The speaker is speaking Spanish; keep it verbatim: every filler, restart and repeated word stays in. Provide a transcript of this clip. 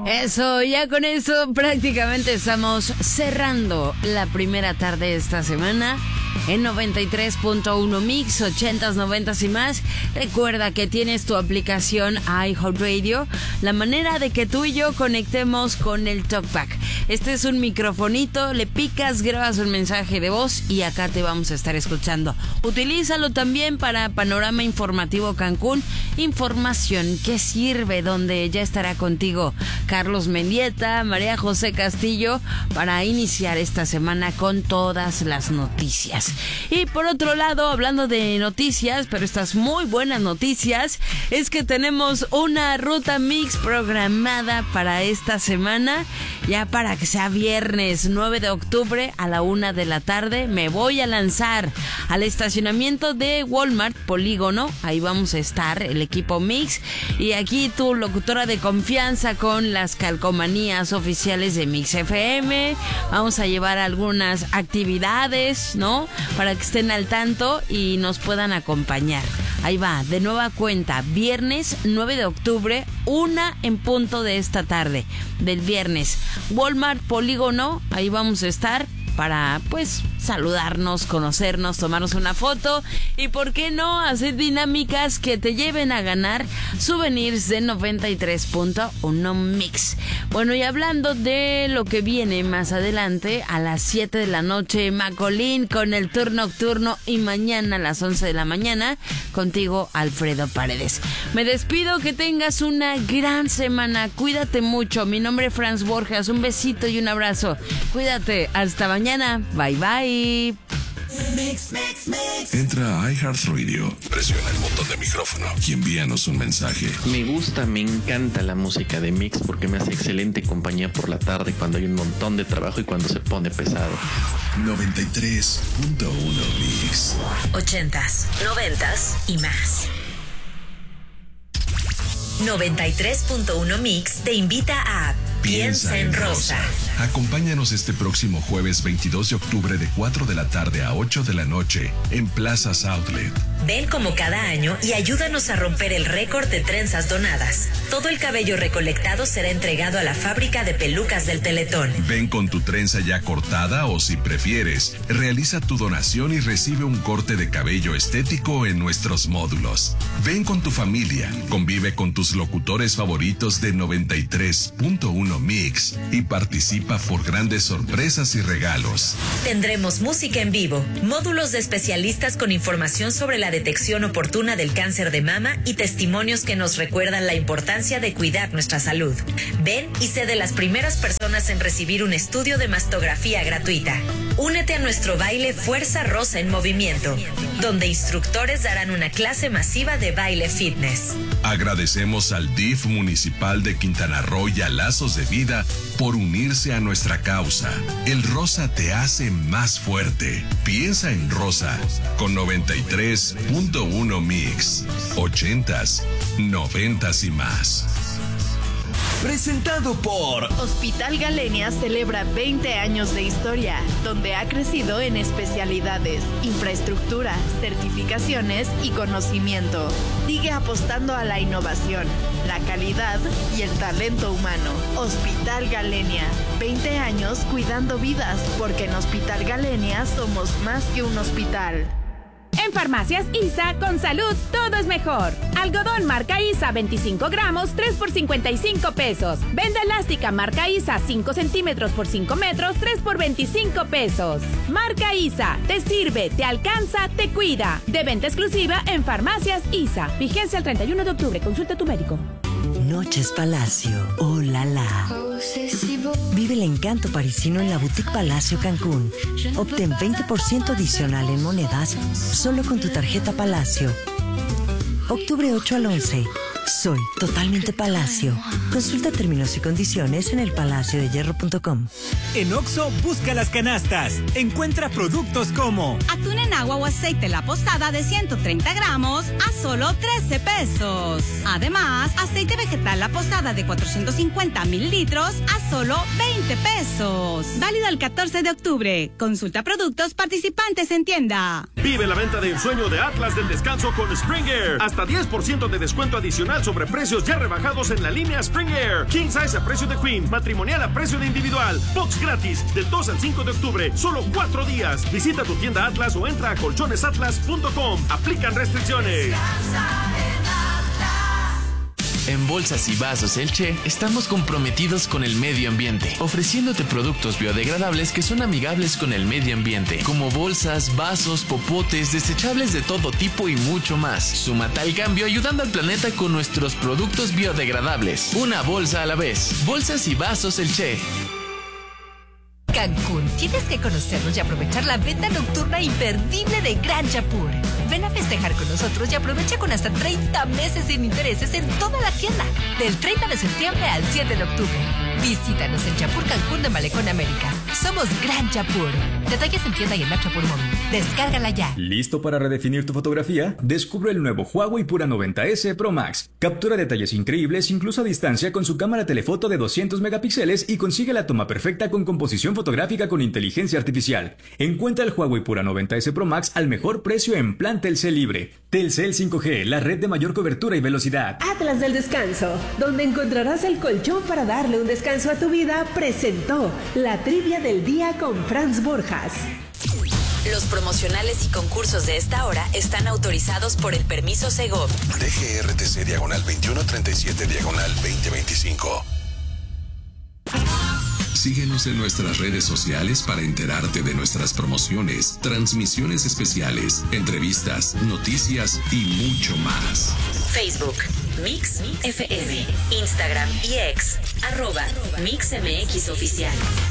Eso, ya con eso prácticamente estamos cerrando la primera tarde de esta semana en noventa y tres punto uno Mix, ochentas, noventas y más. Recuerda que tienes tu aplicación iHeartRadio, la manera de que tú y yo conectemos con el TalkBack. Este es un microfonito, le picas, grabas un mensaje de voz y acá te vamos a estar escuchando. Utilízalo también para Panorama Informativo Cancún, información que sirve, donde ya estará contigo Carlos Mendieta, María José Castillo, para iniciar esta semana con todas las noticias. Y por otro lado, hablando de noticias, pero estas muy buenas noticias, es que tenemos una ruta mix programada para esta semana, ya para que sea viernes nueve de octubre a la una de la tarde. Me voy a lanzar al estacionamiento de Walmart Polígono, ahí vamos a estar el equipo mix, y aquí tu locutora de confianza con las calcomanías oficiales de Mix F M. Vamos a llevar algunas actividades, ¿no?, para que estén al tanto y nos puedan acompañar. Ahí va, de nueva cuenta, viernes nueve de octubre, una en punto de esta tarde del viernes. Walmart Polígono, ahí vamos a estar para, pues, saludarnos, conocernos, tomarnos una foto y, ¿por qué no?, hacer dinámicas que te lleven a ganar souvenirs de noventa y tres punto uno Mix. Bueno, y hablando de lo que viene más adelante, a las siete de la noche, Macolín con el tour nocturno, y mañana a las once de la mañana, contigo, Alfredo Paredes. Me despido, que tengas una gran semana, cuídate mucho. Mi nombre es Franz Borjas, un besito y un abrazo. Cuídate, hasta mañana. Bye bye. Mix, mix, mix. Entra a iHeartRadio, presiona el botón de micrófono y envíanos un mensaje. Me gusta, me encanta la música de Mix porque me hace excelente compañía por la tarde cuando hay un montón de trabajo y cuando se pone pesado. noventa y tres punto uno Mix. Ochentas, noventas y más. noventa y tres punto uno Mix te invita a Piensa en Rosa. Acompáñanos este próximo jueves veintidós de octubre de cuatro de la tarde a ocho de la noche en Plazas Outlet. Ven como cada año y ayúdanos a romper el récord de trenzas donadas. Todo el cabello recolectado será entregado a la fábrica de pelucas del Teletón. Ven con tu trenza ya cortada o, si prefieres, realiza tu donación y recibe un corte de cabello estético en nuestros módulos. Ven con tu familia, convive con tus locutores favoritos de noventa y tres punto uno Mix y participa por grandes sorpresas y regalos. Tendremos música en vivo, módulos de especialistas con información sobre la detección oportuna del cáncer de mama y testimonios que nos recuerdan la importancia de cuidar nuestra salud. Ven y sé de las primeras personas en recibir un estudio de mastografía gratuita. Únete a nuestro baile Fuerza Rosa en Movimiento, donde instructores darán una clase masiva de baile fitness. Agradecemos al D I F municipal de Quintana Roo y a Lazos de Vida por unirse a nuestra causa. El rosa te hace más fuerte. Piensa en Rosa con noventa y tres punto uno Mix. Ochentas, noventas y más. Presentado por Hospital Galenia celebra veinte años de historia, donde ha crecido en especialidades, infraestructura, certificaciones y conocimiento. Sigue apostando a la innovación, la calidad y el talento humano. Hospital Galenia, veinte años cuidando vidas, porque en Hospital Galenia somos más que un hospital. En Farmacias ISA, con salud, todo es mejor. Algodón marca ISA, veinticinco gramos, tres por cincuenta y cinco pesos. Venda elástica marca ISA, cinco centímetros por cinco metros, tres por veinticinco pesos. Marca ISA, te sirve, te alcanza, te cuida. De venta exclusiva en Farmacias ISA. Vigencia el treinta y uno de octubre. Consulta a tu médico. Noches Palacio, oh la la. Vive el encanto parisino en la Boutique Palacio Cancún. Obtén veinte por ciento adicional en monedas solo con tu tarjeta Palacio. Octubre ocho al once. Soy totalmente Palacio. Consulta términos y condiciones en el palacio de hierro punto com. En Oxxo, busca las canastas. Encuentra productos como atún en agua o aceite La Posada de ciento treinta gramos a solo trece pesos. Además, aceite vegetal La Posada de cuatrocientos cincuenta mililitros a solo veinte pesos. Válido el catorce de octubre. Consulta productos participantes en tienda. Vive la venta de ensueño de Atlas del Descanso con Springer. Hasta diez por ciento de descuento adicional promocional sobre precios ya rebajados en la línea Spring Air. King Size a precio de Queen, matrimonial a precio de individual. Box gratis del dos al cinco de octubre, solo cuatro días. Visita tu tienda Atlas o entra a colchones atlas punto com. Aplican restricciones. En Bolsas y Vasos El Che estamos comprometidos con el medio ambiente, ofreciéndote productos biodegradables que son amigables con el medio ambiente, como bolsas, vasos, popotes, desechables de todo tipo y mucho más. Súmate al cambio ayudando al planeta con nuestros productos biodegradables. Una bolsa a la vez. Bolsas y Vasos El Che. Cancún, tienes que conocernos y aprovechar la venta nocturna imperdible de Gran Chapur. Ven a festejar con nosotros y aprovecha con hasta treinta meses sin intereses en toda la tienda. Del treinta de septiembre al siete de octubre. Visítanos en Chapur Cancún de Malecón Américas. Somos Gran Chapur. Detalles en tienda y en la Chapur Móvil. Descárgala ya. ¿Listo para redefinir tu fotografía? Descubre el nuevo Huawei Pura noventa ese Pro Max. Captura detalles increíbles incluso a distancia con su cámara telefoto de doscientos megapíxeles y consigue la toma perfecta con composición fotográfica con inteligencia artificial. Encuentra el Huawei Pura noventa ese Pro Max al mejor precio en plan Telcel Libre. Telcel cinco G, la red de mayor cobertura y velocidad. Atlas del Descanso, donde encontrarás el colchón para darle un descanso a tu vida, presentó la trivia del día con Franz Borjas. Los promocionales y concursos de esta hora están autorizados por el permiso Segov. D G R T C diagonal veintiuno treinta y siete diagonal veinte veinticinco. Síguenos en nuestras redes sociales para enterarte de nuestras promociones, transmisiones especiales, entrevistas, noticias y mucho más. Facebook, Mix F M, Instagram y X, arroba Mix M X Oficial.